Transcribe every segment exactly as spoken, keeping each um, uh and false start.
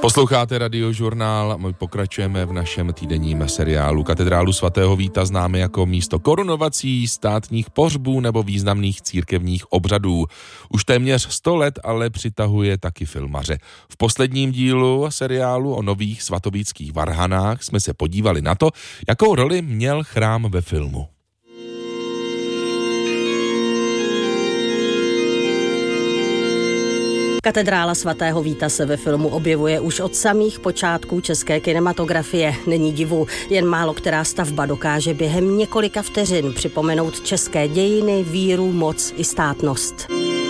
Posloucháte Radiožurnál, my pokračujeme v našem týdenním seriálu. Katedrálu svatého Víta známe jako místo korunovací, státních pohřbů nebo významných církevních obřadů. Už téměř sto let ale přitahuje taky filmaře. V posledním dílu seriálu o nových svatovíckých varhanách jsme se podívali na to, jakou roli měl chrám ve filmu. Katedrála svatého Víta se ve filmu objevuje už od samých počátků české kinematografie. Není divu, jen málo která stavba dokáže během několika vteřin připomenout české dějiny, víru, moc i státnost.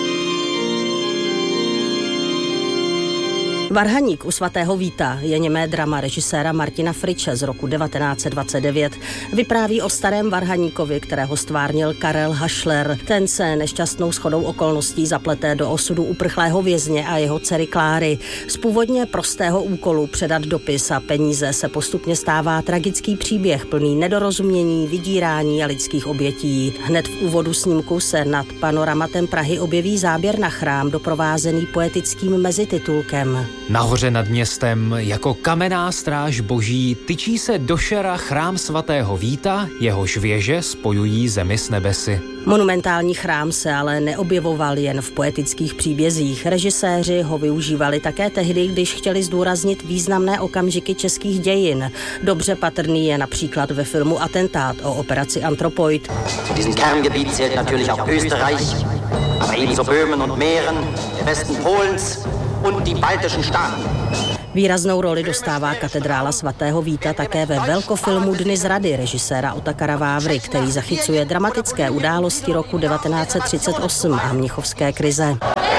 Varhaník u svatého Víta je němé drama režiséra Martina Friče z roku devatenáct set dvacet devět. Vypráví o starém varhaníkovi, kterého stvárnil Karel Hašler. Ten se nešťastnou shodou okolností zapleté do osudu uprchlého vězně a jeho dcery Kláry. Z původně prostého úkolu předat dopis a peníze se postupně stává tragický příběh plný nedorozumění, vydírání a lidských obětí. Hned v úvodu snímku se nad panoramatem Prahy objeví záběr na chrám doprovázený poetickým mezititulkem. Nahoře nad městem jako kamenná stráž boží tyčí se do šera chrám svatého Víta, jehož věže spojují zemi s nebesy. Monumentální chrám se ale neobjevoval jen v poetických příbězích. Režiséři ho využívali také tehdy, když chtěli zdůraznit významné okamžiky českých dějin. Dobře patrný je například ve filmu Atentát o operaci Anthropoid. Zu diesem Kerngebiet zählt natürlich auch Österreich, aber ebenso Böhmen und Mähren, der Westen Polens und die baltischen Staaten. Výraznou roli dostává katedrála svatého Víta také ve velkofilmu Dny zrady režiséra Otakara Vávry, který zachycuje dramatické události roku devatenáct set třicet osm a mnichovské krize.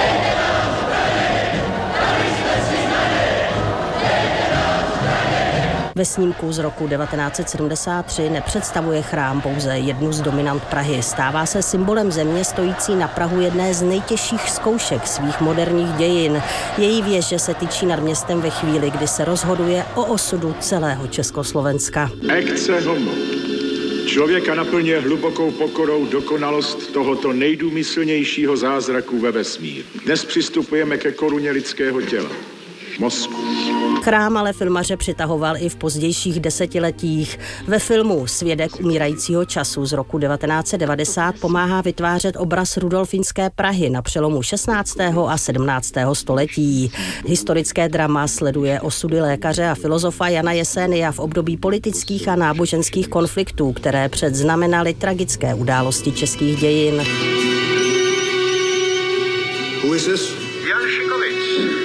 Ve snímku z roku devatenáct set sedmdesát tři nepředstavuje chrám pouze jednu z dominant Prahy. Stává se symbolem země stojící na prahu jedné z nejtěžších zkoušek svých moderních dějin. Její věže se tyčí nad městem ve chvíli, kdy se rozhoduje o osudu celého Československa. Ecce homo. Člověka naplňuje hlubokou pokorou dokonalost tohoto nejdůmyslnějšího zázraku ve vesmíru. Dnes přistupujeme ke koruně lidského těla. Mozku. Chrám ale filmaře přitahoval i v pozdějších desetiletích. Ve filmu Svědek umírajícího času z roku devatenáct set devadesát pomáhá vytvářet obraz rudolfínské Prahy na přelomu šestnáctého a sedmnáctého století. Historické drama sleduje osudy lékaře a filozofa Jana Jesénia v období politických a náboženských konfliktů, které předznamenaly tragické události českých dějin. Who is this? Jan Šikovič.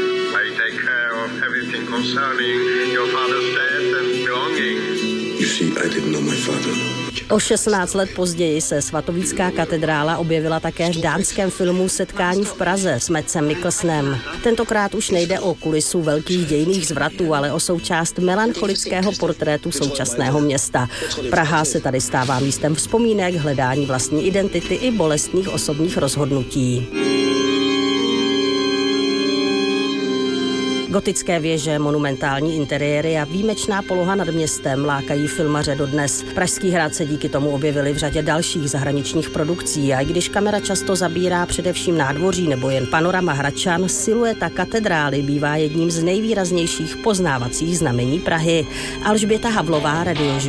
Concerning your father's death and belonging. You see, I didn't know my father. O šestnáct let později se svatovícká katedrála objevila také v dánském filmu Setkání v Praze s Madsem Mikkelsenem. Tentokrát už nejde o kulisu velkých dějinných zvratů, ale o součást melancholického portrétu současného města. Praha se tady stává místem vzpomínek, hledání vlastní identity i bolestných osobních rozhodnutí. Gotické věže, monumentální interiéry a výjimečná poloha nad městem lákají filmaře dodnes. Pražský hrad se díky tomu objevili v řadě dalších zahraničních produkcí a i když kamera často zabírá především nádvoří nebo jen panorama Hradčan, silueta katedrály bývá jedním z nejvýraznějších poznávacích znamení Prahy. Alžběta Havlová, Radiožurnál.